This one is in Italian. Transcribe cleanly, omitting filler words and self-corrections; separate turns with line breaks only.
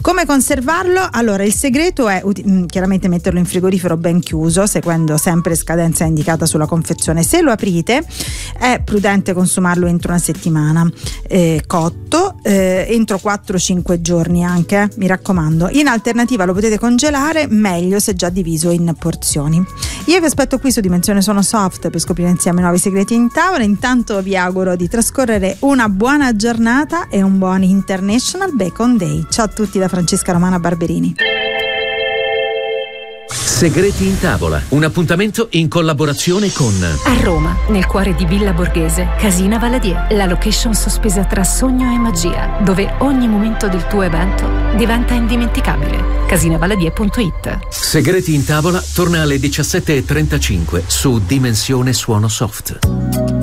Come conservarlo? Allora, il segreto è chiaramente metterlo in frigorifero ben chiuso, seguendo sempre scadenza indicata sulla confezione. Se lo aprite è prudente consumarlo entro una settimana, cotto, entro 4-5 giorni anche, mi raccomando. In alternativa lo potete congelare, meglio se già diviso in porzioni. Io vi aspetto qui su Dimensione Suono Soft per scoprire insieme nuovi segreti in tavola. Intanto vi auguro di trascorrere una buona giornata e un buon International Bacon Day. Ciao a tutti da Francesca Romana Barberini.
Segreti in tavola, un appuntamento in collaborazione con
A Roma, nel cuore di Villa Borghese, Casina Valadier, la location sospesa tra sogno e magia, dove ogni momento del tuo evento diventa indimenticabile. Casinavaladier.it.
Segreti in tavola torna alle 17:35 su Dimensione Suono Soft.